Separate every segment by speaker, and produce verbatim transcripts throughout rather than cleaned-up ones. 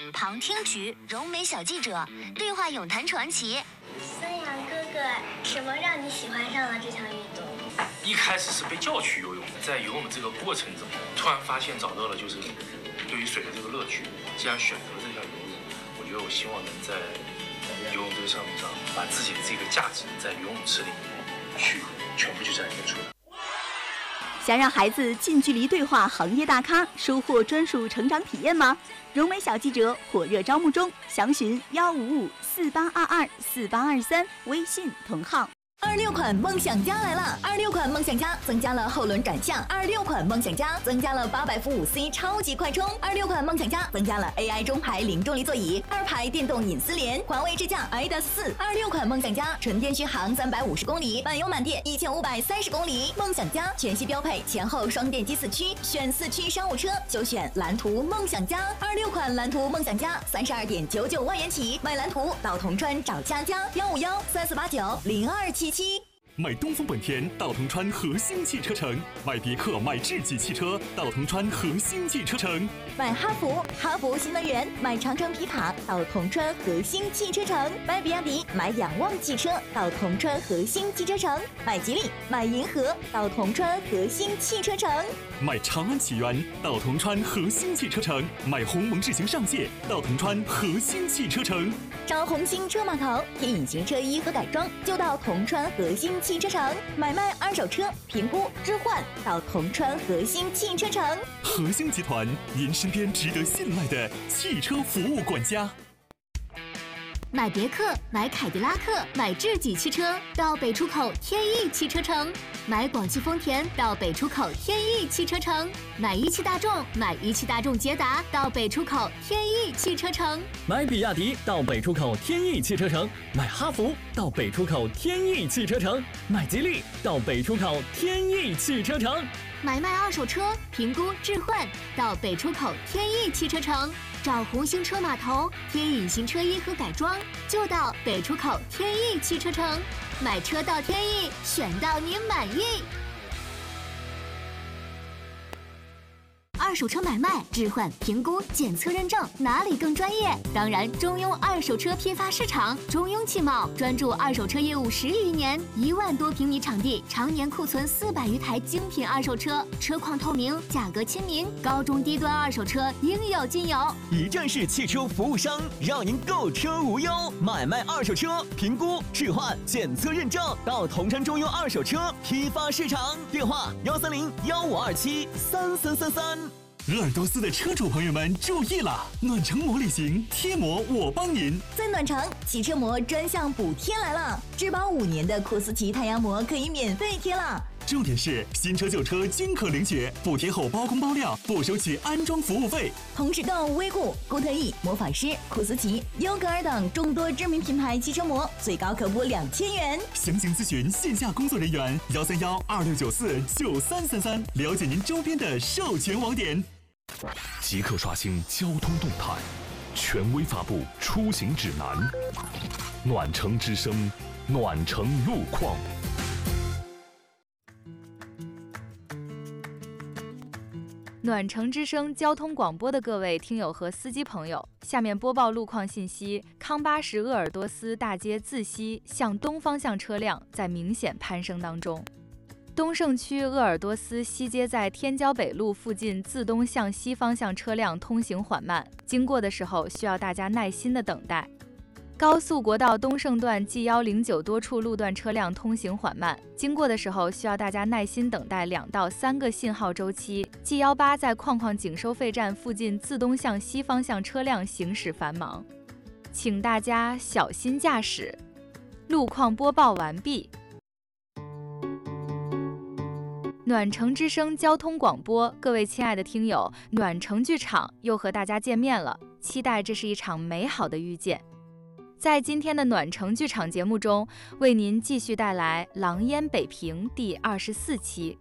Speaker 1: 旁听局融美小记者对话咏谈传奇。
Speaker 2: 孙杨哥哥，什么让你喜欢上了这项运动？
Speaker 3: 一开始是被叫去游泳，在游泳这个过程中，突然发现找到了就是对于水的这个乐趣。既然选择了这项游泳，我觉得我希望能在游泳这个项目上，把自己的这个价值在游泳池里面去全部去展现出来。
Speaker 4: 想让孩子近距离对话行业大咖，收获专属成长体验吗？融美小记者火热招募中，详询幺五五四八二二四八二三微信同号。
Speaker 5: 二六款梦想家来了！二六款梦想家增加了后轮转向，二六款梦想家增加了八百伏五 C 超级快充，二六款梦想家增加了 A I 中排零重力座椅，二排电动隐私帘，环卫智驾 I D A S 四。二六款梦想家纯电续航三百五十公里，满油满电一千五百三十公里。梦想家全系标配前后双电机四驱，选四驱商务车就选蓝图梦想家。二六款蓝图梦想家三十二点九九万元起，买蓝图到铜川找佳佳幺五幺三四八九零二七。
Speaker 6: 买东风本田到铜川和兴汽车城，买别克买智己汽车到铜川和兴汽车城，
Speaker 5: 买哈弗哈弗新能源，买长城皮卡到铜川和兴汽车城，买比亚迪买仰望汽车到铜川和兴汽车城，买吉利买银河到铜川和兴汽车城，
Speaker 6: 买长安启源到铜川和兴汽车城，买鸿蒙智行上界到铜川和兴汽车城。
Speaker 5: 找红星车码头贴隐形车衣和改装就到铜川和兴汽车城，买卖二手车评估置换到铜川和兴汽车城。
Speaker 6: 和兴集团，您身边值得信赖的汽车服务管家。
Speaker 7: 买别克买凯迪拉克买智己汽车到北出口天翼汽车城，买广汽丰田到北出口天翼汽车城，买一汽大众买一汽大众捷达到北出口天翼汽车城，
Speaker 8: 买比亚迪到北出口天翼汽车城，买哈弗到北出口天翼汽车城，买吉利到北出口天翼汽车城，
Speaker 7: 买卖二手车评估置换到北出口天翼汽车城。找红星车码头贴隐形车衣和改装就到北出口天翼汽车城，买车到天翼，选到您满意。二手车买卖、置换、评估、检测认证，哪里更专业？当然，中庸二手车批发市场，中庸汽贸专注二手车业务十余年，一万多平米场地，常年库存四百余台精品二手车，车况透明，价格亲民，高中低端二手车应有尽有。
Speaker 9: 一站式汽车服务商，让您购车无忧，买卖二手车评估、置换、检测认证，到铜川中庸二手车批发市场，电话幺三零幺五二七三三三三。
Speaker 6: 鄂尔多斯的车主朋友们注意了，暖城膜旅行贴膜我帮您。
Speaker 5: 在暖城，汽车膜专项补贴来了，质保五年的库斯奇太阳膜可以免费贴了。
Speaker 6: 重点是新车旧车均可领取，补贴后包工包料，不收取安装服务费。
Speaker 5: 同时到威固、固特异、魔法师、库斯奇、优格尔等众多知名品牌汽车膜，最高可补两千元。
Speaker 6: 详情咨询线下工作人员幺三幺二六九四九三三三，了解您周边的授权网点。
Speaker 10: 即刻刷新交通动态，权威发布出行指南。暖城之声，暖城路况。
Speaker 11: 暖城之声交通广播的各位听友和司机朋友，下面播报路况信息。康巴什鄂尔多斯大街自西向东方向车辆在明显攀升当中。东胜区鄂尔多斯西街在天骄北路附近自东向西方向车辆通行缓慢，经过的时候需要大家耐心的等待。高速国道东胜段 G 一零九多处路段车辆通行缓慢，经过的时候需要大家耐心等待两到三个信号周期。G 一八在矿矿井收费站附近自东向西方向车辆行驶繁忙，请大家小心驾驶。路况播报完毕。暖城之声交通广播，各位亲爱的听友，暖城剧场又和大家见面了，期待这是一场美好的遇见。在今天的暖城剧场节目中，为您继续带来《狼烟北平》第二十四期。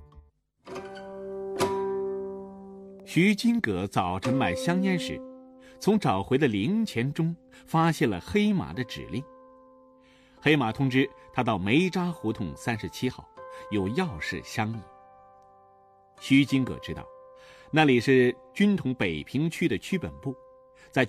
Speaker 12: 徐金葛早晨买香烟时，从找回的零钱中发现了黑马的指令。黑马通知他到梅渣胡同三十七号，有要事相议。徐金葛知道，那里是军统北平区的区本部，